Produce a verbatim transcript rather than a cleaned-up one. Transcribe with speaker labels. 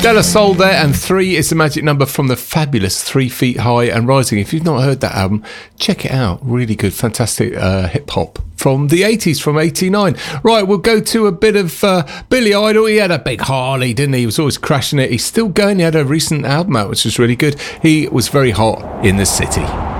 Speaker 1: De La Soul there, and three is the magic number from the fabulous Three Feet High and Rising. If you've not heard that album, check it out. Really good, fantastic uh, hip-hop from the eighties, from eighty-nine. Right, we'll go to a bit of uh, Billy Idol. He had a big Harley, didn't he? He was always crashing it. He's still going. He had a recent album out, which was really good. He was very hot in the city.